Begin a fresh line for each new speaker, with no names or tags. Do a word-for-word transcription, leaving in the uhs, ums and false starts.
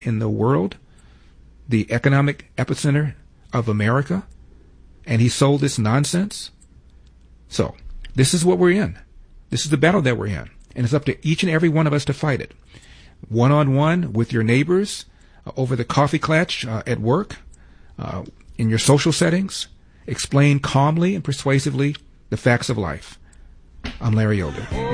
in the world, the economic epicenter of America, and he sold this nonsense. So this is what we're in. This is the battle that we're in. And it's up to each and every one of us to fight it. One-on-one with your neighbors, uh, over the coffee klatch uh, at work, uh, in your social settings. Explain calmly and persuasively the facts of life. I'm Larry Elder.